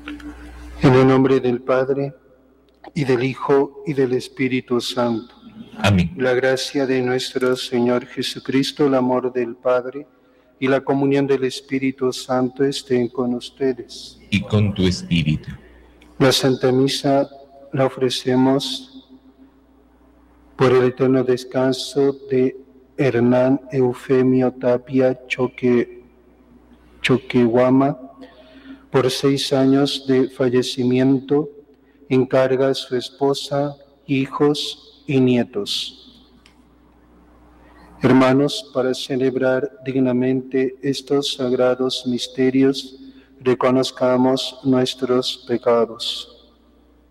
En el nombre del Padre, y del Hijo, y del Espíritu Santo. Amén. La gracia de nuestro Señor Jesucristo, el amor del Padre, y la comunión del Espíritu Santo estén con ustedes. Y con tu espíritu. La Santa Misa la ofrecemos por el eterno descanso de Hernán Eufemio Tapia Choquehuama, por 6 años de fallecimiento, encarga a su esposa, hijos y nietos. Hermanos, para celebrar dignamente estos sagrados misterios, reconozcamos nuestros pecados.